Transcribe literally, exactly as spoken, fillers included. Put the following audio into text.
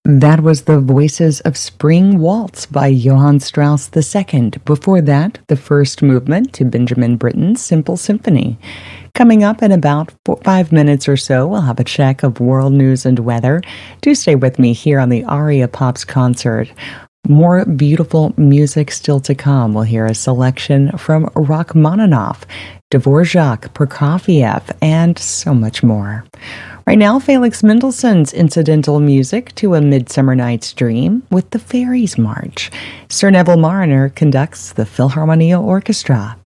That was the Voices of Spring Waltz by Johann Strauss the Second. Before that, the first movement to Benjamin Britten's Simple Symphony. Coming up in about four, five minutes or so, we'll have a check of world news and weather. Do stay with me here on the Aria Pops concert. More beautiful music still to come. We'll hear a selection from Rachmaninoff, Dvorak, Prokofiev, and so much more. Right now, Felix Mendelssohn's incidental music to A Midsummer Night's Dream with the Fairies March. Sir Neville Marriner conducts the Philharmonia Orchestra.